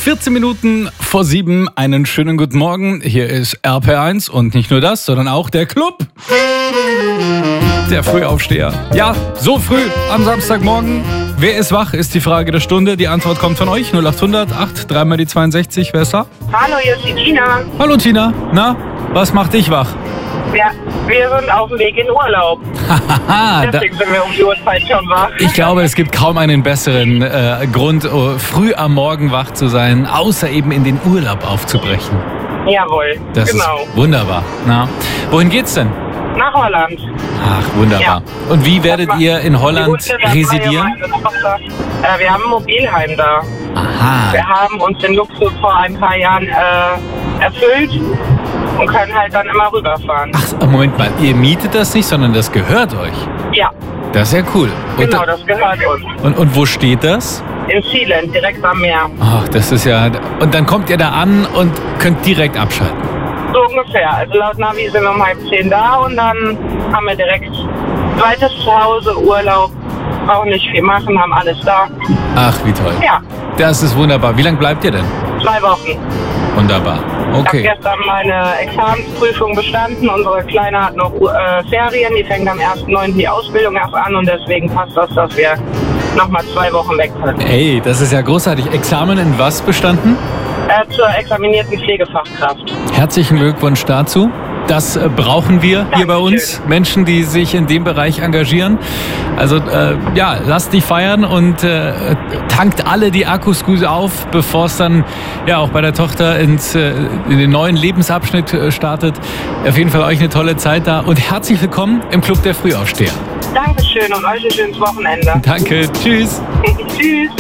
14 Minuten vor 7. Einen schönen guten Morgen. Hier ist RP1 und nicht nur das, sondern auch der Club. Der Frühaufsteher. Ja, so früh am Samstagmorgen. Wer ist wach, ist die Frage der Stunde. Die Antwort kommt von euch. 0800 8 3 mal die 62. Wer ist da? Hallo, hier ist die Tina. Hallo Tina. Na, was macht dich wach? Ja, wir sind auf dem Weg in Urlaub. Deswegen sind wir um die Uhrzeit schon wach. Ich glaube, es gibt kaum einen besseren Grund, früh am Morgen wach zu sein, außer eben in den Urlaub aufzubrechen. Jawohl, Das genau. ist wunderbar. Na, wohin geht's denn? Nach Holland. Ach, wunderbar. Ja. Und wie werdet ihr in Die Holland gute, das war ja residieren? meine Tochter. Wir haben ein Mobilheim da. Aha. Wir haben uns den Luxus vor ein paar Jahren erfüllt und können halt dann immer rüberfahren. Ach, Moment mal, ihr mietet das nicht, sondern das gehört euch. Ja, Das ist ja cool. Und, genau, das gehört uns. und wo steht das? In Sealand, direkt am Meer. Ach, das ist ja... Und dann kommt ihr da an und könnt direkt abschalten. So ungefähr. Also laut Navi sind wir um 9:30 da und dann haben wir direkt zweites Zuhause, Urlaub, brauchen nicht viel machen, haben alles da. Ach, wie toll. Ja, Das ist wunderbar. Wie lange bleibt ihr denn? 2 Wochen. Wunderbar. Ich Okay. habe gestern meine Examensprüfung bestanden. Unsere Kleine hat noch Ferien. Die fängt am 1.9. die Ausbildung erst an und deswegen passt das, dass wir nochmal 2 Wochen weg können. Ey, das ist ja großartig. Examen in was bestanden? Zur examinierten Pflegefachkraft. Herzlichen Glückwunsch dazu. Das brauchen wir hier bei uns, Menschen, die sich in dem Bereich engagieren. Also ja, lasst dich feiern und tankt alle die Akkus gut auf, bevor es dann ja auch bei der Tochter in den neuen Lebensabschnitt startet. Auf jeden Fall euch eine tolle Zeit da und herzlich willkommen im Club der Frühaufsteher. Dankeschön und euch ein schönes Wochenende. Danke, tschüss. Tschüss.